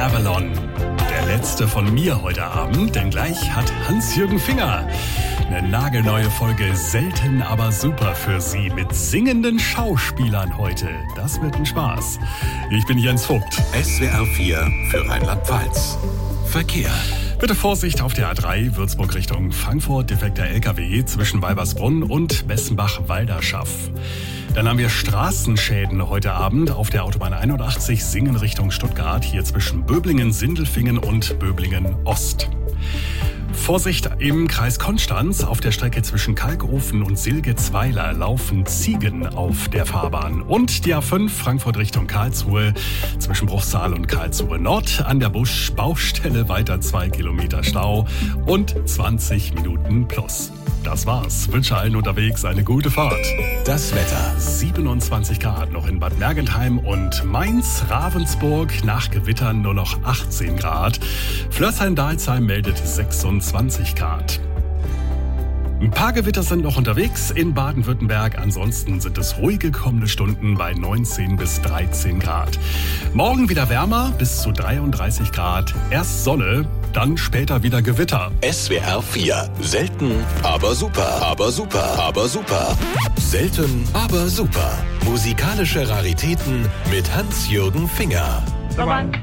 Avalon. Der letzte von mir heute Abend, denn gleich hat Hans-Jürgen Finger eine nagelneue Folge Selten, aber super für Sie mit singenden Schauspielern heute. Das wird ein Spaß. Ich bin Jens Vogt. SWR 4 für Rheinland-Pfalz. Verkehr. Bitte Vorsicht auf der A3 Würzburg Richtung Frankfurt, defekter LKW zwischen Weibersbrunn und Bessenbach-Walderschaff. Dann haben wir Straßenschäden heute Abend auf der Autobahn 81 Singen Richtung Stuttgart, hier zwischen Böblingen-Sindelfingen und Böblingen-Ost. Vorsicht im Kreis Konstanz, auf der Strecke zwischen Kalkofen und Silgezweiler laufen Ziegen auf der Fahrbahn. Und die A5 Frankfurt Richtung Karlsruhe, zwischen Bruchsal und Karlsruhe Nord, an der Baustelle weiter 2 Kilometer Stau und 20 Minuten plus. Das war's. Wünsche allen unterwegs eine gute Fahrt. Das Wetter. 27 Grad noch in Bad Mergentheim und Mainz, Ravensburg nach Gewittern nur noch 18 Grad. Flörsheim-Dalsheim meldet 26 Grad. Ein paar Gewitter sind noch unterwegs in Baden-Württemberg. Ansonsten sind es ruhige kommende Stunden bei 19 bis 13 Grad. Morgen wieder wärmer bis zu 33 Grad. Erst Sonne, dann später wieder Gewitter. SWR 4. Selten, aber super. Aber super. Aber super. Selten, aber super. Musikalische Raritäten mit Hans-Jürgen Finger.